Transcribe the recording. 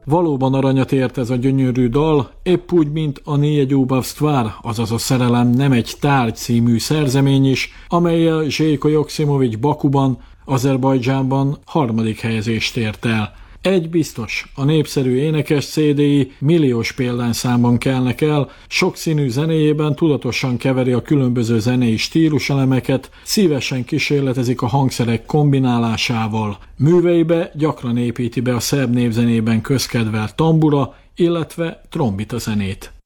Valóban aranyat ért ez a gyönyörű dal, épp úgy, mint a Nie Ljubavstvar, azaz a Szerelem nem egy tárgy című szerzemény is, amellyel Željko Joksimović Bakuban, Azerbajdzsánban 3. helyezést ért el. Egy biztos, a népszerű énekes CD-i milliós példányszámban kelnek el, sokszínű zenéjében tudatosan keveri a különböző zenei stíluselemeket, szívesen kísérletezik a hangszerek kombinálásával. Műveibe gyakran építi be a szerb népzenében közkedvelt tambura, illetve trombita zenét.